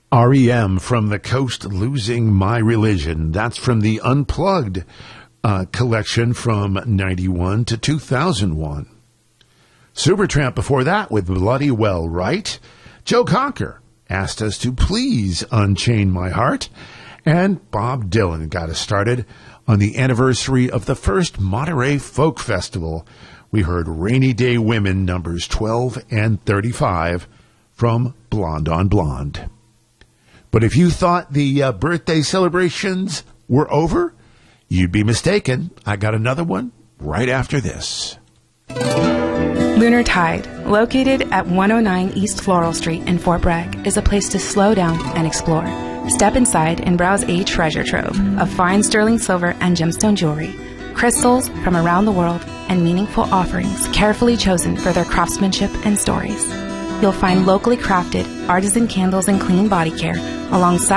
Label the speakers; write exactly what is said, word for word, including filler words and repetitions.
Speaker 1: R E M from the Coast, Losing My Religion. That's from the Unplugged uh, collection from ninety-one to two thousand one. Supertramp before that with Bloody Well Right. Joe Cocker asked us to please unchain my heart. And Bob Dylan got us started on the anniversary of the first Monterey Folk Festival. We heard Rainy Day Women numbers twelve and thirty-five from Blonde on Blonde. But if you thought the uh, birthday celebrations were over, you'd be mistaken. I got another one right after this.
Speaker 2: Lunar Tide, located at one oh nine East Floral Street in Fort Bragg, is a place to slow down and explore. Step inside and browse a treasure trove of fine sterling silver and gemstone jewelry, crystals from around the world, and meaningful offerings carefully chosen for their craftsmanship and stories. You'll find locally crafted artisan candles and clean body care alongside